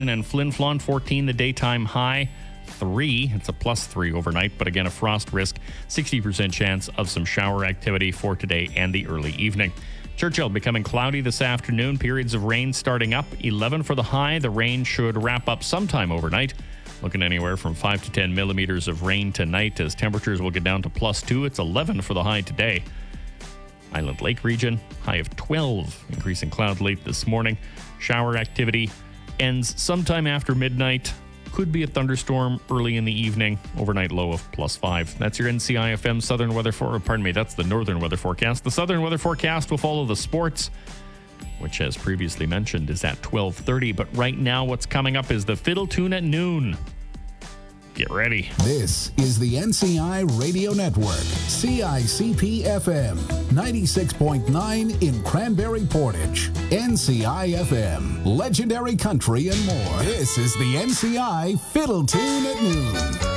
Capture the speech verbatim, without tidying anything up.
And Flin Flon, fourteen, the daytime high. Three. It's a plus three overnight, but again, a frost risk. sixty percent chance of some shower activity for today and the early evening. Churchill becoming cloudy this afternoon. Periods of rain starting up. eleven for the high. The rain should wrap up sometime overnight. Looking anywhere from five to ten millimeters of rain tonight as temperatures will get down to plus two. It's eleven for the high today. Island Lake region, high of twelve. Increasing cloud late this morning. Shower activity ends sometime after midnight. Could be a thunderstorm early in the evening. Overnight low of plus five. That's your N C I F M Southern Weather Forecast. Pardon me, that's the Northern Weather Forecast. The Southern Weather Forecast will follow the sports, which, as previously mentioned, is at twelve thirty. But right now, what's coming up is the Fiddle Tune at noon. Get ready. This is the N C I Radio Network, C I C P F M, ninety-six point nine in Cranberry Portage, N C I F M, Legendary Country and more. This is the N C I Fiddle Tune at Noon.